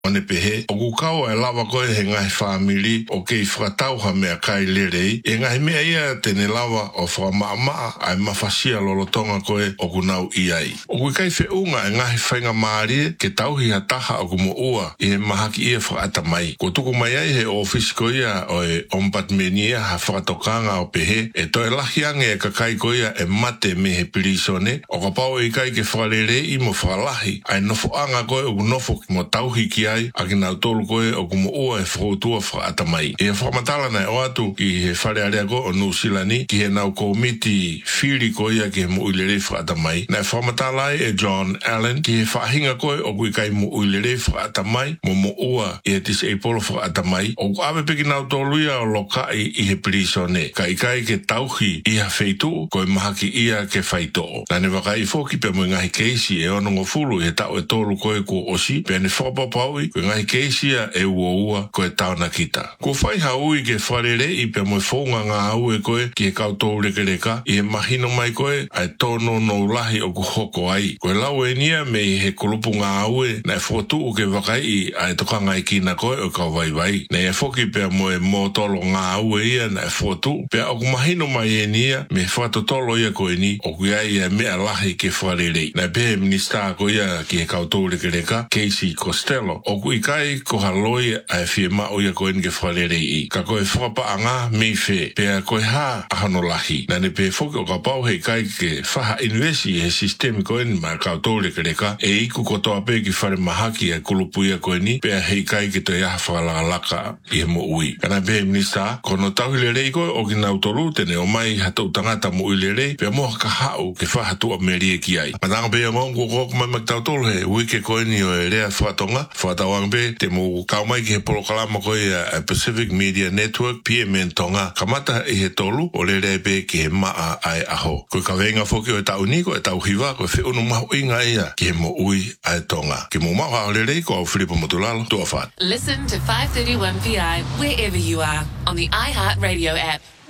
One pehe, o kukau e lawa koe he ngai whamili o kei whakatauha mea kai lerei, e ngai mea ia tene lawa o whamamaa ai mawhasia lolotonga koe o kunau iai. O kui kai whiunga e ngai whainga maarie ke tauhi hataha o kumo ua i he mahaki ia whakatamai. Ko tuku mai ai he office ko ia o e ombatmenia ha whakatokanga o pehe, e toi lahi ange e kakai ko ia e mate me he pirisone, o ka pau i kai ke whalerei mo whalahi, ai nofo anga koe o kunofo ki mo tauhi ki a ki nau tolu koe o kumo ua e whakautua whakatamai. E whakamatala nei o atu ki he wharearea ko o Nusilani ki he nau komiti whiri koe ia ki he muilere whakatamai. Nei whakamatala e John Allen ki he whahinga koe o kui kai muilere whakatamai mo ua i he disabled whakatamai. O awe peki nau tolu ia o lokai i he prisone. Ka ikai ke tauhi i ha wheitu koe mahaki ia ke whaitoo. Nane wakai foki pe mo ngahi keisi e onongo fulu he tau e tolu koe ko osi pe ne whakapapau ko ngai keisia e ua ko e tauna kita. Ko whai haui ke wharere i pe moe whonga ngā au e koe ki e kautou reka i e mahino mai koe ai tono no lahi o ku hoko ai. Ko e lau e nia me i he kulupu ngā au e na e whotu o ke wakai i ai toka ngai kina koe o ka waiwai. Na e whoki pe moe mōtolo ngā au e ia na e whotu pe o ku mahino mai e nia me whatotolo ia koe ni o ku ai e mea lahi ke wharere. Na pe minista ko ia ki e kautou reka Casey Costello o kui kai ko haloi ai fie ma o ia koe nge whalere i. Ka koe whapa anga mei whe, pea koe ha ahano lahi. Nane pe whoki o ka pau hei kai ke whaha invesi he sistemi koe ni mai kautou reka e iku kotoa pe ki whare mahaki e kulupu ia koe ni, pea hei kai ke te iaha whakalaka i he mo ui. Kana pe minista, kono tauhilere i koe o ki nautoru tene o mai hatou tangata mo uilere, pea moha ka hau ke whahatua merie ki ai. Matanga pe a ngongu koko mai maktautolu he uike koe ni o e rea whatonga, whatawang pe te mo kaumai ki he polokalama koe a Pacific Media Network PMN tonga kamata i he tolu o le rebe ki he maa ai aho. Koe ka venga foki o e tau niko e tau hiwa koe whiunu mahu inga ia ki he mo ui ai tonga. Ki mo mahu a le rei ko au Filipa Motulalo, tua what. Listen to 531 PI wherever you are on the iHeart Radio app.